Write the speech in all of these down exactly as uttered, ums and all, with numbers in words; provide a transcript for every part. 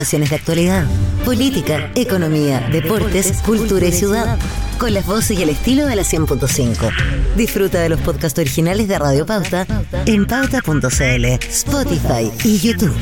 De actualidad, política, economía, deportes, cultura y ciudad, con las voces y el estilo de la cien punto cinco. Disfruta de los podcasts originales de Radio Pauta en pauta punto c l, Spotify y YouTube.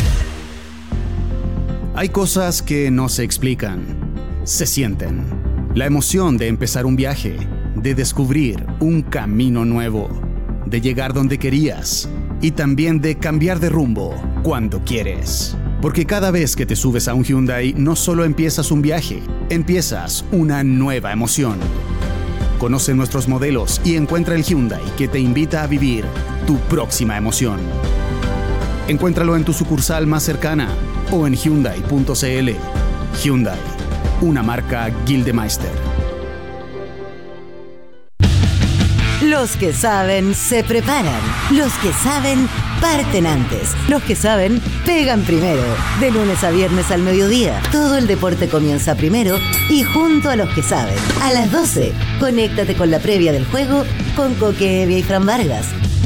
Hay cosas que no se explican, se sienten. La emoción de empezar un viaje, de descubrir un camino nuevo, de llegar donde querías y también de cambiar de rumbo cuando quieres. Porque cada vez que te subes a un Hyundai, no solo empiezas un viaje, empiezas una nueva emoción. Conoce nuestros modelos y encuentra el Hyundai que te invita a vivir tu próxima emoción. Encuéntralo en tu sucursal más cercana o en hyundai punto c l. Hyundai, una marca Gildemeister. Los que saben se preparan. Los que saben parten antes. Los que saben pegan primero. De lunes a viernes al mediodía. Todo el deporte comienza primero y junto a los que saben. A las doce, conéctate con la previa del juego con Coque Evia y Fran Vargas.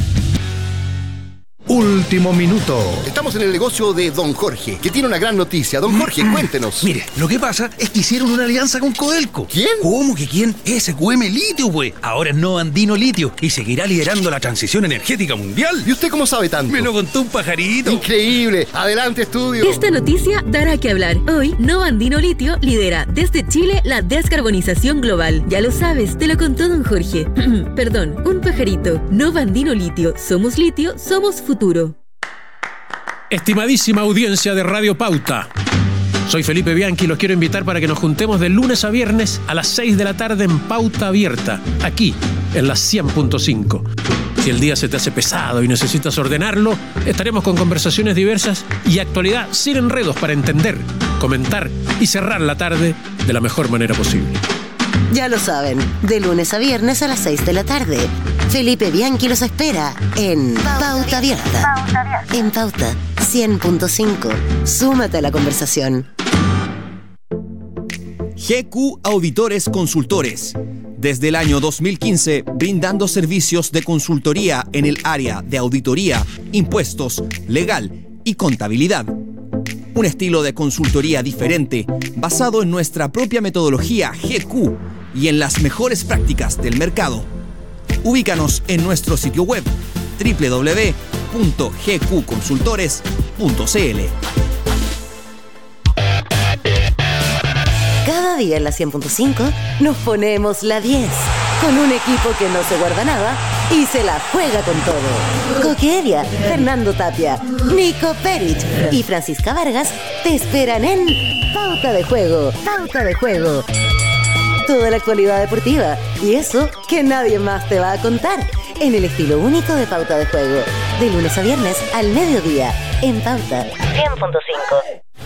Último minuto. Estamos en el negocio de Don Jorge, que tiene una gran noticia. Don Jorge, cuéntenos. Mire, lo que pasa es que hicieron una alianza con Codelco. ¿Quién? ¿Cómo que quién? S Q M Litio, pues. Ahora es Nova Andino Litio y seguirá liderando la transición energética mundial. ¿Y usted cómo sabe tanto? Me lo contó un pajarito. Increíble. Adelante, estudio. Esta noticia dará que hablar. Hoy, Nova Andino Litio lidera desde Chile la descarbonización global. Ya lo sabes, te lo contó Don Jorge. Perdón, un pajarito. Nova Andino Litio. Somos litio, somos futuro. Estimadísima audiencia de Radio Pauta, soy Felipe Bianchi y los quiero invitar para que nos juntemos de lunes a viernes a las seis de la tarde en Pauta Abierta, aquí en la cien punto cinco. Si el día se te hace pesado y necesitas ordenarlo, estaremos con conversaciones diversas y actualidad sin enredos para entender, comentar y cerrar la tarde de la mejor manera posible. Ya lo saben, de lunes a viernes a las seis de la tarde. Felipe Bianchi los espera en Pauta Abierta. En Pauta cien punto cinco. Súmate a la conversación. G Q Auditores Consultores. Desde el año dos mil quince, brindando servicios de consultoría en el área de auditoría, impuestos, legal y contabilidad. Un estilo de consultoría diferente, basado en nuestra propia metodología G Q y en las mejores prácticas del mercado. Ubícanos en nuestro sitio web doble u doble u doble u punto g q consultores punto c l. Cada día en la cien punto cinco nos ponemos la diez, con un equipo que no se guarda nada y se la juega con todo. Coque Evia, Fernando Tapia, Nico Perich y Francisca Vargas te esperan en Pauta de Juego. Pauta de Juego. Toda la actualidad deportiva y eso que nadie más te va a contar en el estilo único de Pauta de Juego. De lunes a viernes al mediodía en Pauta cien punto cinco.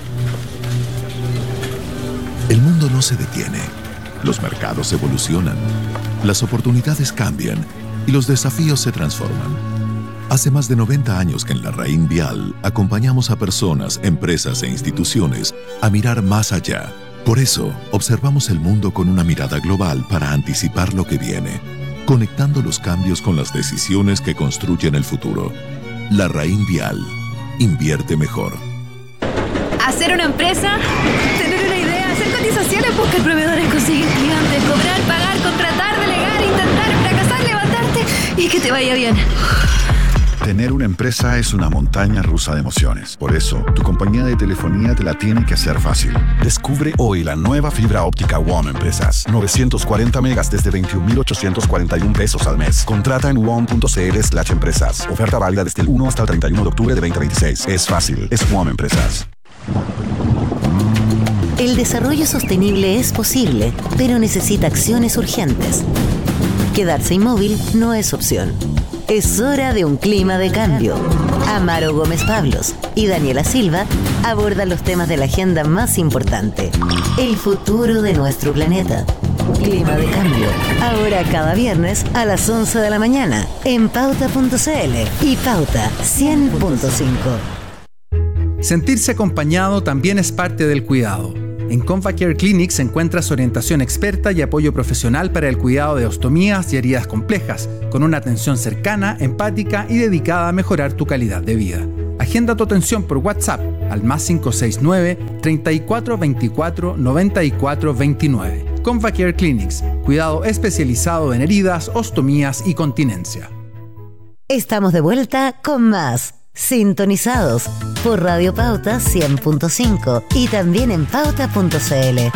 El mundo no se detiene. Los mercados evolucionan. Las oportunidades cambian y los desafíos se transforman. Hace más de noventa años que en la Raín Vial acompañamos a personas, empresas e instituciones a mirar más allá. Por eso, observamos el mundo con una mirada global para anticipar lo que viene, conectando los cambios con las decisiones que construyen el futuro. La Raín Vial. Invierte mejor. Hacer una empresa, tener una idea, hacer cotizaciones, buscar proveedores, conseguir clientes, cobrar, pagar, contratar, delegar, intentar, fracasar, levantarte y que te vaya bien. Tener una empresa es una montaña rusa de emociones. Por eso, tu compañía de telefonía te la tiene que hacer fácil. Descubre hoy la nueva fibra óptica W O M Empresas. novecientos cuarenta megas desde veintiún mil ochocientos cuarenta y uno pesos al mes. Contrata en w o m punto c l slash empresas. Oferta válida desde el uno hasta el treinta y uno de octubre de veinte veintiséis. Es fácil. Es W O M Empresas. El desarrollo sostenible es posible, pero necesita acciones urgentes. Quedarse inmóvil no es opción. Es hora de un clima de cambio. Amaro Gómez Pablos y Daniela Silva abordan los temas de la agenda más importante. El futuro de nuestro planeta. Clima de cambio. Ahora cada viernes a las once de la mañana en pauta punto c l y Pauta cien punto cinco. Sentirse acompañado también es parte del cuidado. En Confacare Clinics encuentras orientación experta y apoyo profesional para el cuidado de ostomías y heridas complejas, con una atención cercana, empática y dedicada a mejorar tu calidad de vida. Agenda tu atención por WhatsApp al más cinco seis nueve, treinta y cuatro veinticuatro, noventa y cuatro veintinueve. ConvaCare Clinics, cuidado especializado en heridas, ostomías y continencia. Estamos de vuelta con más Sintonizados por Radio Pauta cien punto cinco y también en pauta punto c l.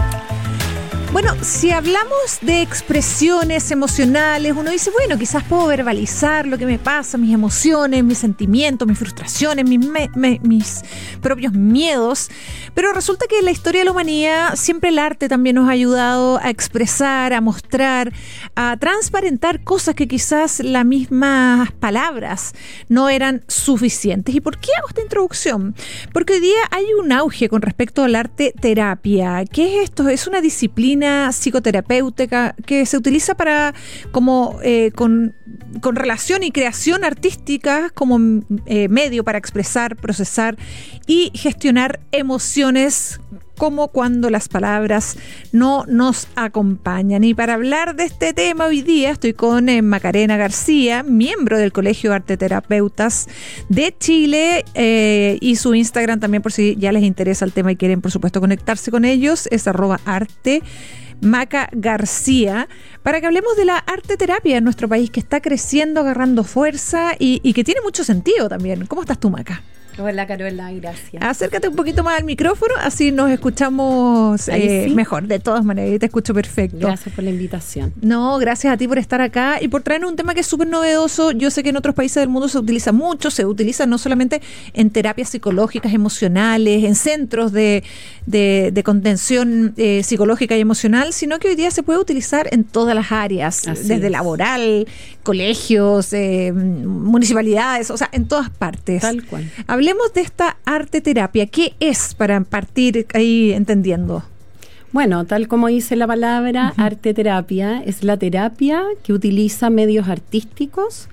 Bueno, si hablamos de expresiones emocionales, uno dice, bueno, quizás puedo verbalizar lo que me pasa, mis emociones, mis sentimientos, mis frustraciones, mis, me, me, mis propios miedos, pero resulta que en la historia de la humanidad siempre el arte también nos ha ayudado a expresar, a mostrar, a transparentar cosas que quizás las mismas palabras no eran suficientes. ¿Y por qué hago esta introducción? Porque hoy día hay un auge con respecto al arte terapia. ¿Qué es esto? Es una disciplina psicoterapéutica que se utiliza para como eh, con, con relación y creación artística como eh, medio para expresar, procesar y gestionar emociones, como cuando las palabras no nos acompañan. Y para hablar de este tema hoy día estoy con eh, Macarena García, miembro del Colegio de Arteterapeutas de Chile, eh, y su Instagram también, por si ya les interesa el tema y quieren por supuesto conectarse con ellos, es arroba arte Maca García, para que hablemos de la arteterapia en nuestro país, que está creciendo, agarrando fuerza y, y que tiene mucho sentido también. ¿Cómo estás tú, Maca? Hola, Carola, gracias. Acércate un poquito más al micrófono, así nos escuchamos eh, ¿sí? mejor. De todas maneras, te escucho perfecto. Gracias por la invitación. No, gracias a ti por estar acá y por traer un tema que es súper novedoso. Yo sé que en otros países del mundo se utiliza mucho, se utiliza no solamente en terapias psicológicas, emocionales, en centros de, de, de contención eh, psicológica y emocional, sino que hoy día se puede utilizar en todas las áreas, así desde es. laboral, colegios, eh, municipalidades, o sea, en todas partes. Tal cual. Hablemos de esta arteterapia. ¿Qué es, para partir ahí entendiendo? Bueno, tal como dice la palabra, uh-huh. arteterapia es la terapia que utiliza medios artísticos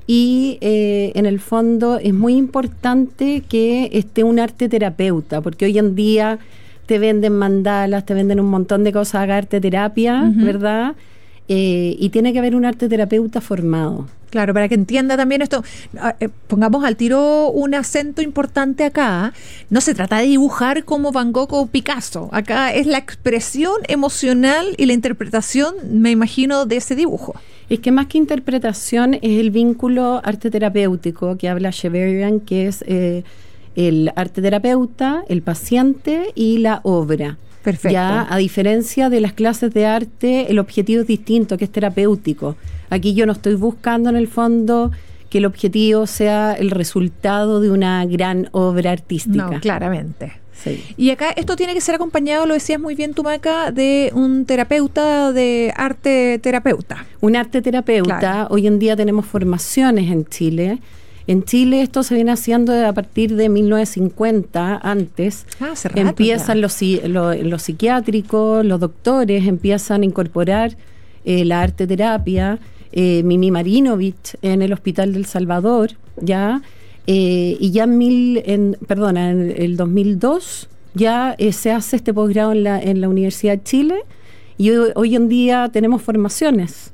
y eh, en el fondo es muy importante que esté un arteterapeuta, porque hoy en día te venden mandalas, te venden un montón de cosas, haga arteterapia, uh-huh. ¿verdad? Eh, y tiene que haber un arteterapeuta formado. Claro, para que entienda también esto, eh, pongamos al tiro un acento importante acá. No se trata de dibujar como Van Gogh o Picasso. Acá es la expresión emocional y la interpretación, me imagino, de ese dibujo. Es que más que interpretación es el vínculo arteterapéutico que habla Sheverian, que es eh, el arteterapeuta, el paciente y la obra. Perfecto. Ya, a diferencia de las clases de arte, el objetivo es distinto, que es terapéutico. Aquí yo no estoy buscando en el fondo que el objetivo sea el resultado de una gran obra artística. No, claramente. Sí. Y acá esto tiene que ser acompañado, lo decías muy bien tú, Maca, de un terapeuta, de arte terapeuta. Un arte terapeuta. Claro. Hoy en día tenemos formaciones en Chile. En Chile esto se viene haciendo a partir de mil novecientos cincuenta, antes. Ah, hace rato, empiezan los, los, los psiquiátricos, los doctores empiezan a incorporar eh, la arteterapia. Eh, Mimi Marinovich en el Hospital del Salvador, ya, eh, y ya en, mil, en, perdona, en el dos mil dos ya eh, se hace este posgrado en la, en la Universidad de Chile, y hoy, hoy en día tenemos formaciones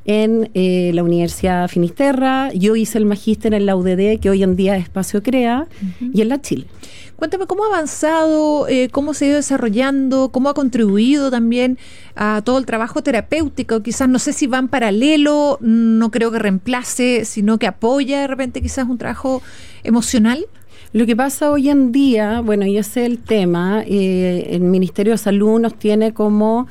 en eh, la Universidad Finisterra. Yo hice el magíster en la U D D, que hoy en día es Espacio Crea, uh-huh. y en la Chile. Cuéntame cómo ha avanzado, eh, cómo se ha ido desarrollando, cómo ha contribuido también a todo el trabajo terapéutico. Quizás no sé si va en paralelo, no creo que reemplace, sino que apoya de repente quizás un trabajo emocional. Lo que pasa hoy en día, bueno, y ese es el tema, eh, el Ministerio de Salud nos tiene como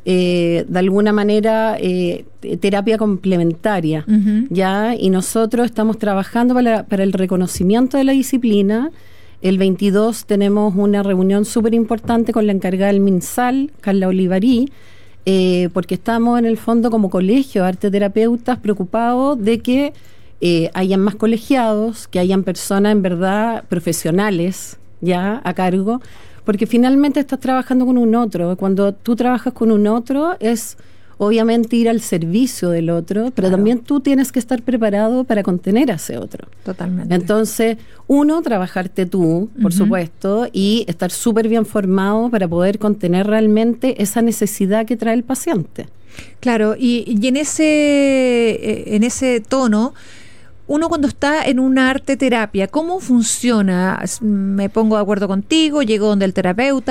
eh, de alguna manera eh, terapia complementaria, uh-huh. ya, y nosotros estamos trabajando para, para el reconocimiento de la disciplina. El veintidós tenemos una reunión súper importante con la encargada del MinSal, Carla Olivarí, eh, porque estamos en el fondo como colegio de arteterapeutas preocupados de que eh, hayan más colegiados, que hayan personas en verdad profesionales ya a cargo, porque finalmente estás trabajando con un otro. Cuando tú trabajas con un otro es obviamente ir al servicio del otro, pero claro. también tú tienes que estar preparado para contener a ese otro. Totalmente. Entonces, uno, trabajarte tú, por uh-huh. supuesto, y estar súper bien formado para poder contener realmente esa necesidad que trae el paciente. Claro, y, y en ese en ese tono, uno cuando está en una arte terapia, ¿cómo funciona? Me pongo de acuerdo contigo, llego donde el terapeuta,